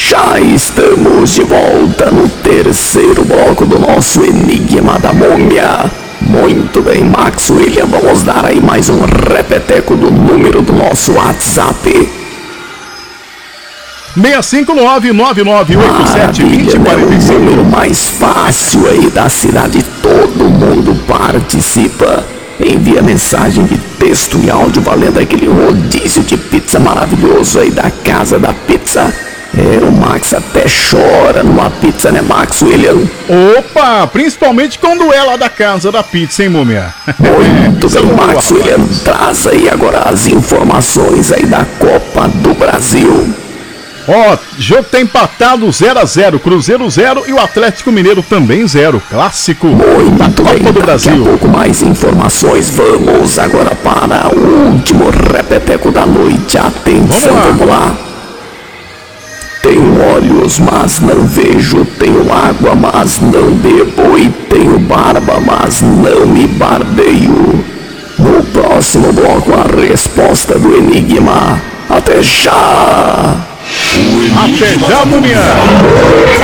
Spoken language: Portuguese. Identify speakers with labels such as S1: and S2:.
S1: Já estamos de volta no terceiro bloco do nosso Enigma da Múmia. Muito bem, Max William, vamos dar aí mais um repeteco do número do nosso WhatsApp.
S2: 65999872045.
S1: O número mais fácil aí da cidade, todo mundo participa. Envia mensagem de texto e áudio valendo aquele rodízio de pizza maravilhoso aí da Casa da Pizza. O Max até chora numa pizza, né, Max William?
S2: Opa, principalmente quando é lá da Casa da Pizza, hein, Múmia?
S1: Muito bem, Max William, traz aí agora as informações aí da Copa do Brasil.
S2: Jogo tá empatado 0x0, Cruzeiro 0 e o Atlético Mineiro também 0. Clássico da Copa do Brasil.
S1: Daqui a pouco mais informações. Vamos agora para o último repeteco da noite. Atenção, vamos lá. Tenho olhos, mas não vejo. Tenho água, mas não bebo. E tenho barba, mas não me barbeio. No próximo bloco, a resposta do enigma. Até já!
S2: Até já, Múmia!